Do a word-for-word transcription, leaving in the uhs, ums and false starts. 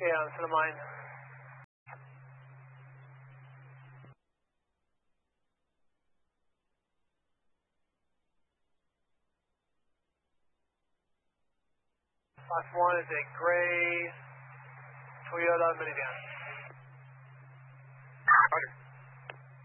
Yeah, center mine. Class one is a gray Toyota minivan.